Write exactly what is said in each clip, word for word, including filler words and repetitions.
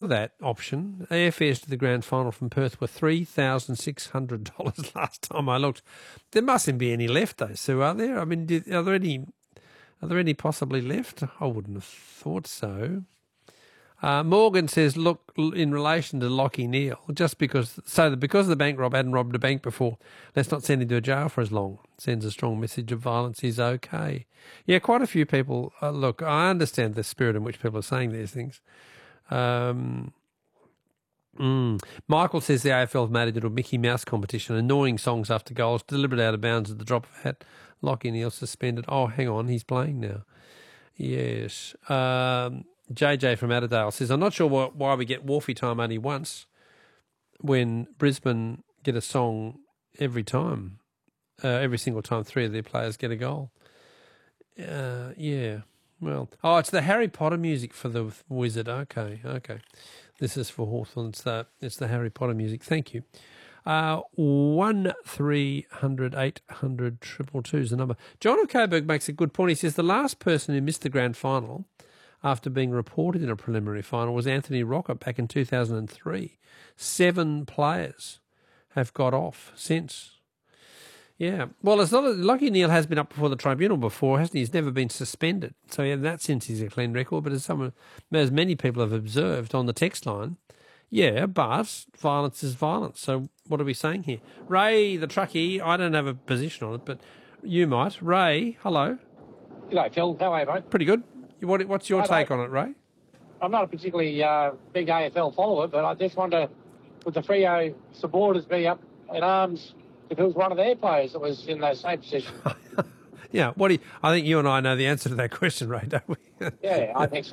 that option. Airfares to the grand final from Perth were three thousand six hundred dollars last time I looked. There mustn't be any left, though, Sue, are there? I mean, did, are there any Are there any possibly left? I wouldn't have thought so. Uh, Morgan says, look, in relation to Lachie Neale, just because, so that because the bank rob hadn't robbed a bank before, let's not send him to a jail for as long. Sends a strong message of violence is okay. Yeah, quite a few people, uh, look, I understand the spirit in which people are saying these things. Um, mm. Michael says the A F L have made it into a Mickey Mouse competition, annoying songs after goals, deliberate out of bounds at the drop of a hat. Lachie Neale suspended. Oh, hang on, he's playing now. Yes. Um, J J from Adderdale says, I'm not sure why, why we get Wharfie time only once when Brisbane get a song every time, uh, every single time three of their players get a goal. Uh, yeah. Well, oh, it's the Harry Potter music for the Wizard. Okay, okay. This is for Hawthorn. It's the, it's the Harry Potter music. Thank you. Uh, one three hundred eight hundred triple two is the number. John of Coburg makes a good point. He says the last person who missed the grand final after being reported in a preliminary final was Anthony Rocket back in two thousand three. Seven players have got off since. Yeah. Well, it's not Lachie Neale has been up before the tribunal before, hasn't he? He's never been suspended. So in that sense he's a clean record. But as some as many people have observed on the text line, yeah, but violence is violence. So what are we saying here? Ray, the truckie, I don't have a position on it, but you might. Ray, hello. G'day, Phil. How are you, mate? Pretty good. What, what's your I take don't- on it, Ray? I'm not a particularly uh, big A F L follower, but I just wonder, would the Freo supporters be up in arms if it was one of their players that was in that same position? Yeah, what do you, I think you and I know the answer to that question, Ray, don't we? Yeah, I think so.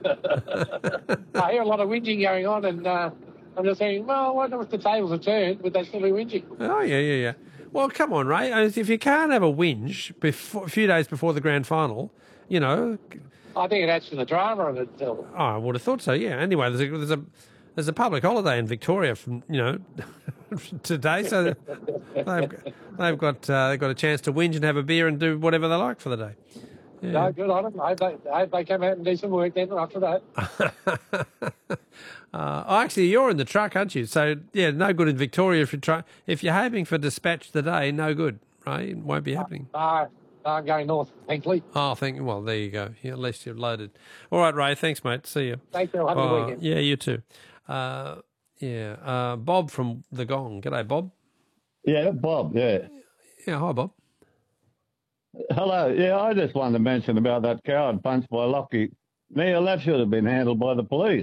I hear a lot of whinging going on, and uh, I'm just thinking, well, I wonder if the tables have turned, would they still be whinging? Oh, yeah, yeah, yeah. Well, come on, Ray. If you can't have a whinge before, a few days before the grand final, you know. I think it adds to the drama of it, Phil. Oh, I would have thought so, yeah. Anyway, there's a, there's a, there's a public holiday in Victoria from, you know, today, so they've, they've, got, uh, they've got a chance to whinge and have a beer and do whatever they like for the day. Yeah. No, good on them. I hope, they, I hope they come out and do some work then after that. uh, oh, actually, you're in the truck, aren't you? So, yeah, no good in Victoria if you're, try, if you're hoping for dispatch today, no good, right? It won't be happening. No, no, I'm going north, thankfully. Oh, thank well, there you go. Yeah, at least you're loaded. All right, Ray, thanks, mate. See you. Thanks, Phil. Have a Uh, good weekend. Yeah, you too. Uh, yeah, uh, Bob from the Gong. G'day, Bob. Yeah, Bob, yeah. Yeah, hi, Bob. Hello. Yeah, I just wanted to mention about that coward punch by Lachie Neale. That should have been handled by the police.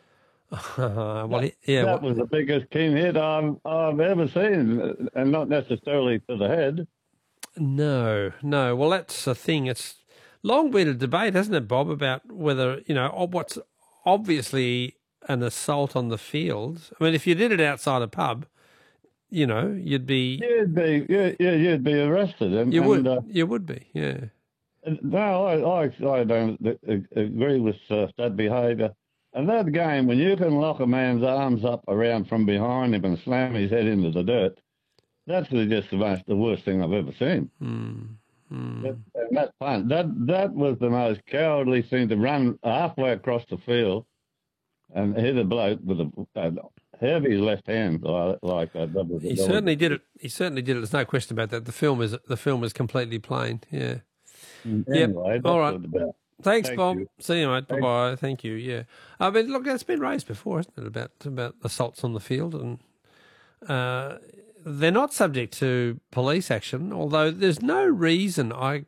well, he, yeah, that well, was the biggest king hit I've, I've ever seen, and not necessarily to the head. no, no. Well, that's the thing. It's long been a debate, hasn't it, Bob, about whether, you know, what's obviously an assault on the field. I mean, if you did it outside a pub, you know, you'd be... You'd be, yeah, yeah, you'd be arrested. And, You would, and, uh, you would be, yeah. no, I, I, I don't agree with uh, that behaviour. And that game, when you can lock a man's arms up around from behind him and slam his head into the dirt, that's just the most, the worst thing I've ever seen. Mm, mm. That, and that punt, that that was the most cowardly thing, to run halfway across the field and hit a bloke with a, a heavy left hand like, like that. that was, He that certainly was, did it. He certainly did it. There's no question about that. The film is the film is completely plain. Yeah. Anyway, Yep. that's All right. what it's about. Thanks, Thank Bob. you. See you, mate. Bye bye. Thank you. Yeah. I mean, look, that's been raised before, hasn't it? About about assaults on the field, and uh, they're not subject to police action. Although there's no reason I,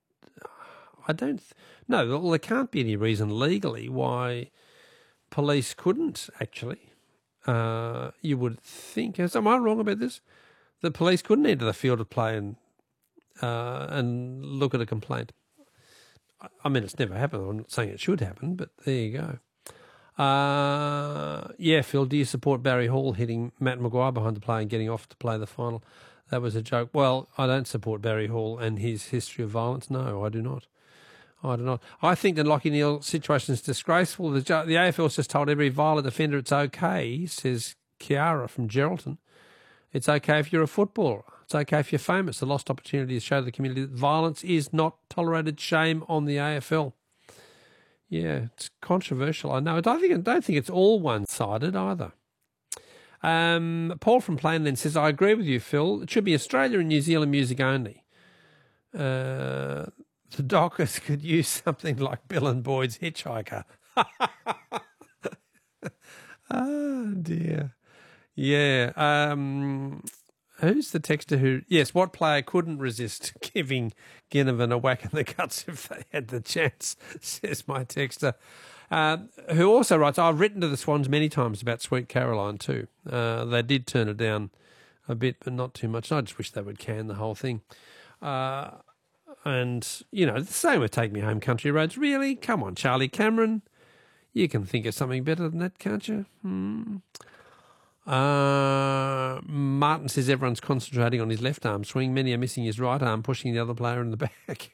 I don't. No, well, there can't be any reason legally why police couldn't actually. Uh, you would think. Am I wrong about this? The police couldn't enter the field of play and uh, and look at a complaint. I mean, it's never happened. I'm not saying it should happen, but there you go. Uh, yeah, Phil, do you support Barry Hall hitting Matt Maguire behind the play and getting off to play the final? That was a joke. Well, I don't support Barry Hall and his history of violence. No, I do not. I do not. I think the Lachie Neale situation is disgraceful. The, the A F L's just told every violent offender it's okay, says Kiara from Geraldton. It's okay if you're a footballer. It's okay if you're famous. A lost opportunity to show the community that violence is not tolerated. Shame on the A F L. Yeah, it's controversial. I know. I don't think I don't think it's all one-sided either. Um, Paul from Plainland says, I agree with you, Phil. It should be Australia and New Zealand music only. Uh, the Dockers could use something like Bill and Boyd's Hitchhiker. Oh, dear. Yeah. Um, who's the texter who... Yes, what player couldn't resist giving Ginnivan a whack in the guts if they had the chance, says my texter. Uh, who also writes, I've written to the Swans many times about Sweet Caroline too. Uh, they did turn it down a bit, but not too much. I just wish they would can the whole thing. Uh, and, you know, the same with Take Me Home Country Roads. Really? Come on, Charlie Cameron. You can think of something better than that, can't you? Hmm. Uh, Martin says everyone's concentrating on his left arm swing. Many are missing his right arm, pushing the other player in the back.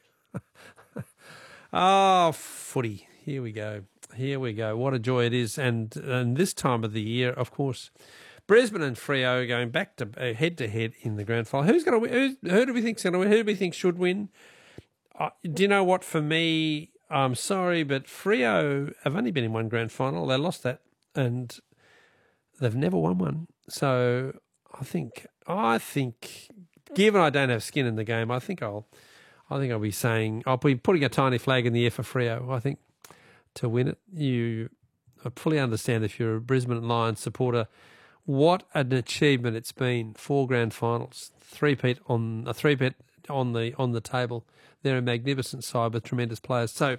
Oh, footy. Here we go. Here we go. What a joy it is. And, and this time of the year, of course, Brisbane and Freo going back to uh, head to head in the grand final. Who's going to win? Who's, who do we think's going to win? Who do we think should win? Uh, do you know what? For me, I'm sorry, but Freo have only been in one grand final. They lost that, and they've never won one. So I think, I think, given I don't have skin in the game, I think I'll, I think I'll be saying I'll be putting a tiny flag in the air for Freo. I think to win it, you I fully understand if you're a Brisbane Lions supporter, what an achievement it's been. Four grand finals, three-peat on a three-peat on the on the table. They're a magnificent side with tremendous players. So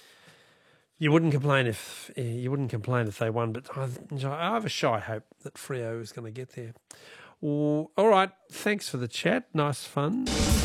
you wouldn't complain if you wouldn't complain if they won, but I, I have a shy hope that Freo is going to get there. All right, thanks for the chat. Nice fun.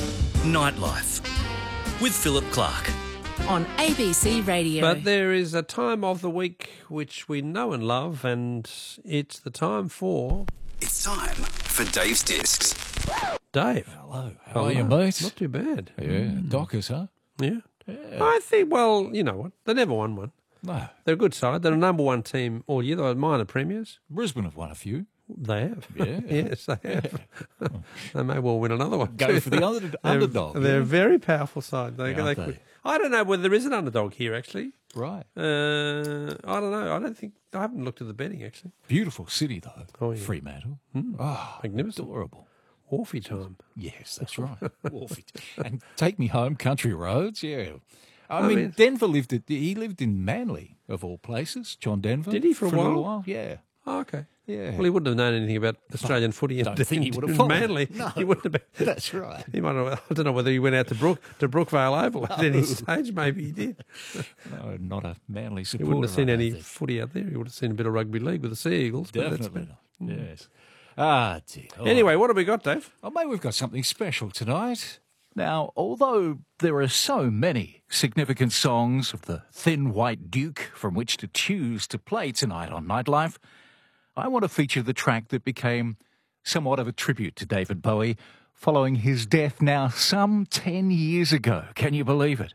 Nightlife with Philip Clark on A B C Radio. But there is a time of the week which we know and love, and it's the time for... It's time for Dave's Discs. Dave. Hello. How Hello. are you, mate? Not too bad. Yeah, mm. Dockers, huh? Yeah. yeah. I think, well, you know what? They never won one. No. They're a good side. They're a number one team all year. They were minor premiers. Brisbane have won a few. They have. Yeah. Yes, they have. Yeah. They may well win another one. Go too. for the under, they're, underdog. They're yeah. a very powerful side. They, Yeah, they they? could, I don't know whether there is an underdog here, actually. Right. Uh, I don't know. I don't think... I haven't looked at the betting, actually. Beautiful city, though. Oh, yeah. Fremantle. Mm. Oh, magnificent. Adorable. Wharfie time. Yes, that's right. Wharfie. And Take Me Home Country Roads, yeah. I, I mean, mean- Denver lived at, he lived in Manly, of all places, John Denver. Did he for a little while? Yeah. Oh, okay. Yeah. Well, he wouldn't have known anything about Australian footy. I don't in, think he would have in followed. Manly. No. He wouldn't have been. That's right. He might have, I don't know whether he went out to Brook to Brookvale Oval at any stage. Maybe he did. No, not a Manly He supporter. wouldn't have seen I don't any think. footy out there. He would have seen a bit of rugby league with the Sea Eagles. But that's Definitely about- not. Yes. Ah, dear. Oh. Anyway, what have we got, Dave? Oh, mate, we've got something special tonight. Now, although there are so many significant songs of the Thin White Duke from which to choose to play tonight on Nightlife, I want to feature the track that became somewhat of a tribute to David Bowie following his death now some ten years ago. Can you believe it?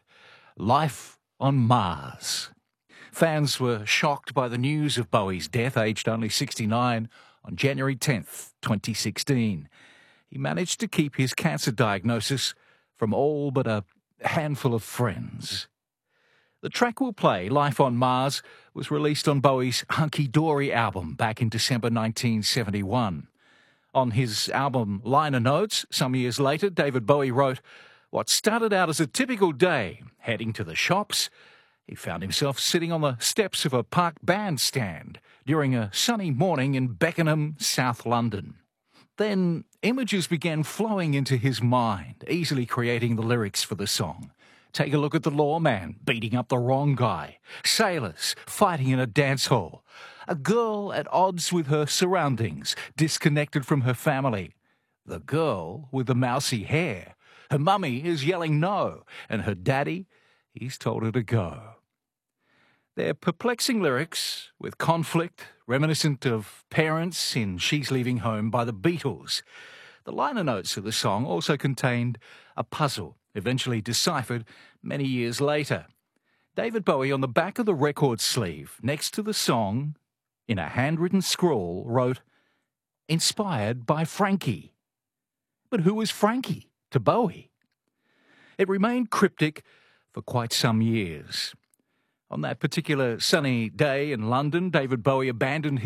Life on Mars. Fans were shocked by the news of Bowie's death, aged only sixty-nine, on January tenth, twenty sixteen. He managed to keep his cancer diagnosis from all but a handful of friends. The track we'll play, Life on Mars, was released on Bowie's Hunky Dory album back in December nineteen seventy-one. On his album liner notes, some years later, David Bowie wrote, "What started out as a typical day, heading to the shops, he found himself sitting on the steps of a park bandstand during a sunny morning in Beckenham, South London. Then images began flowing into his mind, easily creating the lyrics for the song. Take a look at the lawman beating up the wrong guy, sailors fighting in a dance hall, a girl at odds with her surroundings, disconnected from her family, the girl with the mousy hair. Her mummy is yelling no, and her daddy, he's told her to go." They're perplexing lyrics with conflict, reminiscent of Parents in She's Leaving Home by the Beatles. The liner notes of the song also contained a puzzle, eventually deciphered many years later. David Bowie, on the back of the record sleeve, next to the song, in a handwritten scrawl, wrote, "Inspired by Frankie." But who was Frankie to Bowie? It remained cryptic for quite some years. On that particular sunny day in London, David Bowie abandoned